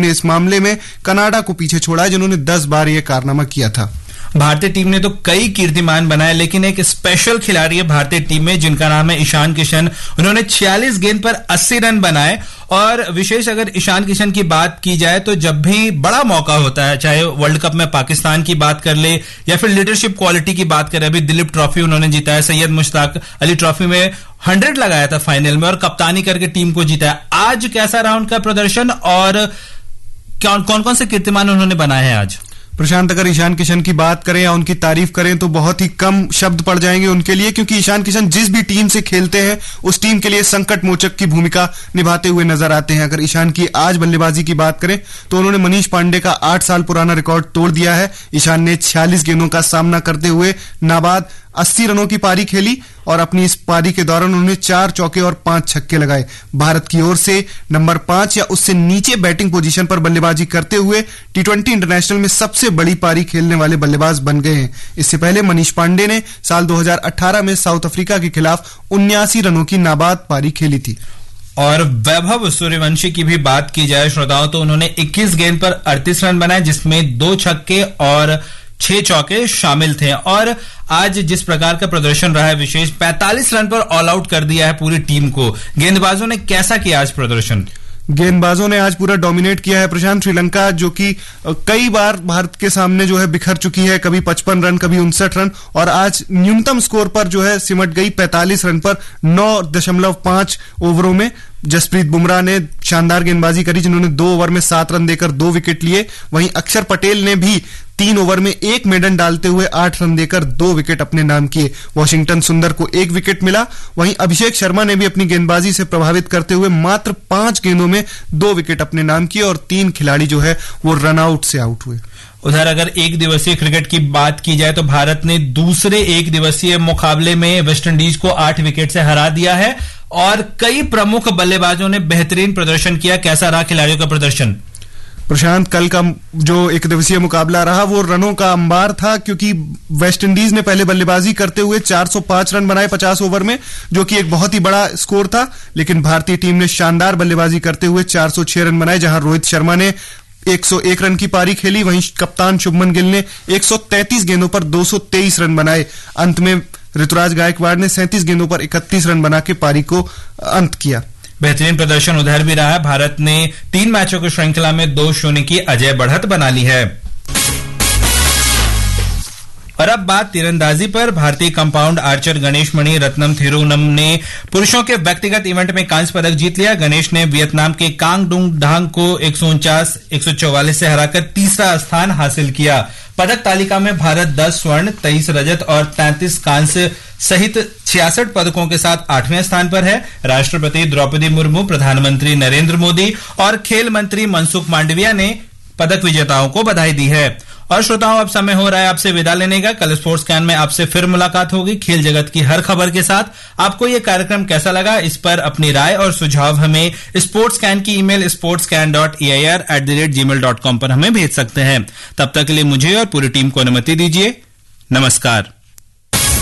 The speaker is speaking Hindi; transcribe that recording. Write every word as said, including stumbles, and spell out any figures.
ने इस मामले में कनाडा को पीछे छोड़ा है, जिन्होंने दस बार यह कारनामा किया था। भारतीय टीम ने तो कई कीर्तिमान बनाए, लेकिन एक स्पेशल खिलाड़ी है भारतीय टीम में जिनका नाम है ईशान किशन। उन्होंने छियालीस गेंद पर अस्सी रन बनाए। और विशेष अगर ईशान किशन की बात की जाए तो जब भी बड़ा मौका होता है, चाहे वर्ल्ड कप में पाकिस्तान की बात कर ले या फिर लीडरशिप क्वालिटी की बात करें, अभी दिलीप ट्रॉफी उन्होंने जीता है, सैयद मुश्ताक अली ट्रॉफी में हंड्रेड लगाया था फाइनल में और कप्तानी करके टीम को जीता है। आज कैसा रहा उनका प्रदर्शन और कौन कौन से कीर्तिमान उन्होंने बनाए हैं आज? प्रशांत, अगर ईशान किशन की बात करें या उनकी तारीफ करें तो बहुत ही कम शब्द पड़ जाएंगे उनके लिए, क्योंकि ईशान किशन जिस भी टीम से खेलते हैं उस टीम के लिए संकट मोचक की भूमिका निभाते हुए नजर आते हैं। अगर ईशान की आज बल्लेबाजी की बात करें तो उन्होंने मनीष पांडे का आठ साल पुराना रिकॉर्ड तोड़ दिया है। ईशान ने छियालीस गेंदों का सामना करते हुए नाबाद अस्सी रनों की पारी खेली और अपनी इस पारी के दौरान उन्होंने चार चौके और पांच छक्के लगाए। भारत की ओर से नंबर पांच या उससे नीचे बैटिंग पोजीशन पर बल्लेबाजी करते हुए टी ट्वेंटी इंटरनेशनल में सबसे बड़ी पारी खेलने वाले बल्लेबाज बन गए हैं। इससे पहले मनीष पांडे ने साल दो हज़ार अठारह में साउथ अफ्रीका के खिलाफ उन्यासी रनों की नाबाद पारी खेली थी। और वैभव सूर्यवंशी की भी बात की जाए श्रोताओं तो उन्होंने इक्कीस गेंद पर अड़तीस रन बनाए, जिसमें दो छक्के और छह चौके शामिल थे। और आज जिस प्रकार का प्रदर्शन रहा है विशेष, पैंतालीस रन पर ऑल आउट कर दिया है पूरी टीम को। गेंदबाजों ने कैसा किया आज प्रदर्शन? गेंदबाजों ने आज पूरा डोमिनेट किया है प्रशांत। श्रीलंका जो कि कई बार भारत के सामने जो है बिखर चुकी है, कभी पचपन रन कभी उनसठ रन, और आज न्यूनतम स्कोर पर जो है सिमट गई पैंतालीस रन पर नौ दशमलव पांच ओवरों में। जसप्रीत बुमराह ने शानदार गेंदबाजी करी, जिन्होंने दो ओवर में सात रन देकर दो विकेट लिए। वहीं अक्षर पटेल ने भी तीन ओवर में एक मेडन डालते हुए आठ रन देकर दो विकेट अपने नाम किए। वॉशिंगटन सुंदर को एक विकेट मिला। वहीं अभिषेक शर्मा ने भी अपनी गेंदबाजी से प्रभावित करते हुए मात्र पांच गेंदों में दो विकेट अपने नाम किए और तीन खिलाड़ी जो है वो रन आउट से आउट हुए। उधर अगर एक दिवसीय क्रिकेट की बात की जाए तो भारत ने दूसरे एक दिवसीय मुकाबले में वेस्टइंडीज को आठ विकेट से हरा दिया है और कई प्रमुख बल्लेबाजों ने बेहतरीन प्रदर्शन किया। कैसा रहा खिलाड़ियों का प्रदर्शन? प्रशांत, कल का जो एक दिवसीय मुकाबला रहा वो रनों का अंबार था, क्योंकि वेस्टइंडीज ने पहले बल्लेबाजी करते हुए चार सौ पांच रन बनाए पचास ओवर में, जो कि एक बहुत ही बड़ा स्कोर था। लेकिन भारतीय टीम ने शानदार बल्लेबाजी करते हुए चार सौ छह रन बनाए, जहां रोहित शर्मा ने एक सौ एक रन की पारी खेली। वहीं कप्तान शुभमन गिल ने एक सौ तैंतीस गेंदों पर दो सौ तेईस रन बनाए। अंत में ऋतुराज गायकवाड़ ने सैंतीस गेंदों पर इकतीस रन बना के पारी को अंत किया। बेहतरीन प्रदर्शन उधर भी रहा है। भारत ने तीन मैचों की श्रृंखला में दो शून्य की अजय बढ़त बना ली है। और अब बात तीरंदाजी पर। भारतीय कंपाउंड आर्चर गणेश मणि रत्नम थिरुनम ने पुरुषों के व्यक्तिगत इवेंट में कांस्य पदक जीत लिया। गणेश ने वियतनाम के कांग डुंग ढांग को एक सौ उनचास एक सौ चौवालीस से हराकर तीसरा स्थान हासिल किया। पदक तालिका में भारत दस स्वर्ण, तेईस रजत और तैंतीस कांस्य सहित छियासठ पदकों के साथ आठवें स्थान पर है। राष्ट्रपति द्रौपदी मुर्मू, प्रधानमंत्री नरेंद्र मोदी और खेल मंत्री मनसुख मांडविया ने पदक विजेताओं को बधाई दी है। और श्रोताओं, अब समय हो रहा है आपसे विदा लेने का। कल स्पोर्ट्स कैन में आपसे फिर मुलाकात होगी खेल जगत की हर खबर के साथ। आपको ये कार्यक्रम कैसा लगा, इस पर अपनी राय और सुझाव हमें स्पोर्ट्स कैन की email sports can dot E I R at the rate ji mail dot com पर हमें भेज सकते हैं। तब तक के लिए मुझे और पूरी टीम को अनुमति दीजिए। नमस्कार।